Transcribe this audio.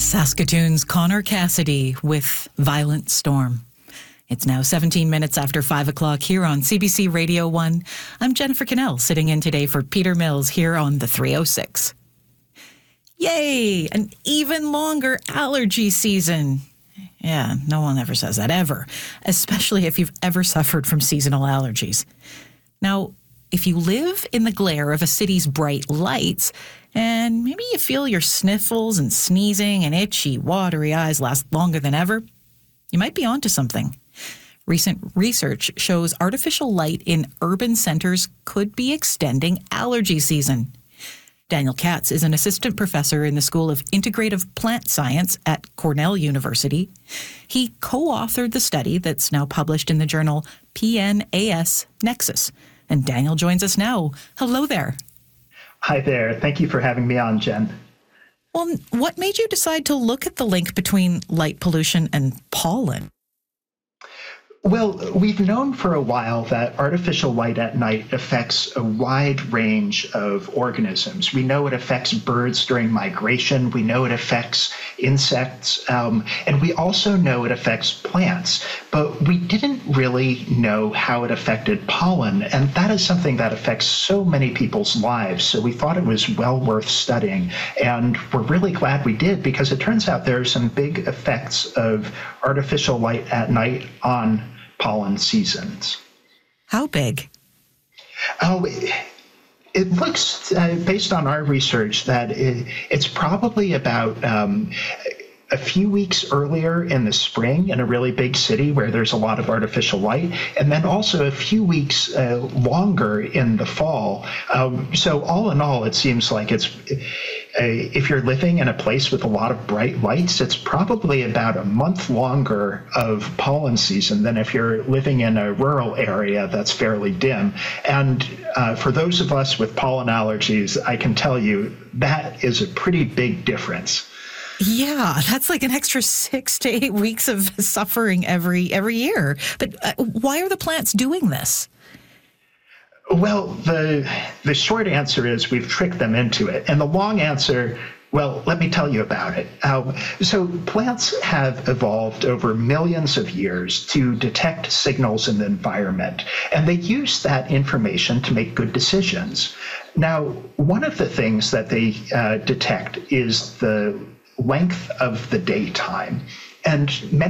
Saskatoon's Connor Cassidy with Violent Storm. It's now 17 minutes after 5 o'clock here on CBC Radio 1. I'm Jennifer Cannell, sitting in today for Peter Mills here on the 306. Yay! An even longer allergy season. Yeah, no one ever says that, ever. Especially if you've ever suffered from seasonal allergies. Now, if you live in the glare of a city's bright lights, and maybe you feel your sniffles and sneezing and itchy, watery eyes last longer than ever, you might be onto something. Recent research shows artificial light in urban centers could be extending allergy season. Daniel Katz is an assistant professor in the School of Integrative Plant Science at Cornell University. He co-authored the study that's now published in the journal PNAS Nexus. And Daniel joins us now. Hello there. Hi there. Thank you for having me on, Jen. Well, what made you decide to look at the link between light pollution and pollen? Well, we've known for a while that artificial light at night affects a wide range of organisms. We know it affects birds during migration. We know it affects insects. And we also know it affects plants. But we didn't really know how it affected pollen. And that is something that affects so many people's lives. So we thought it was well worth studying. And we're really glad we did, because it turns out there are some big effects of artificial light at night on pollen seasons. How big? Oh, it looks, based on our research, that it's probably about a few weeks earlier in the spring in a really big city where there's a lot of artificial light, and then also a few weeks longer in the fall. So all in all, it seems like it's if you're living in a place with a lot of bright lights, it's probably about a month longer of pollen season than if you're living in a rural area that's fairly dim. And for those of us with pollen allergies, I can tell you that is a pretty big difference. Yeah, that's like an extra 6 to 8 weeks of suffering every year. But why are the plants doing this? Well, the short answer is we've tricked them into it. And the long answer, well, let me tell you about it. So plants have evolved over millions of years to detect signals in the environment, and they use that information to make good decisions. Now, one of the things that they detect is the length of the daytime. And many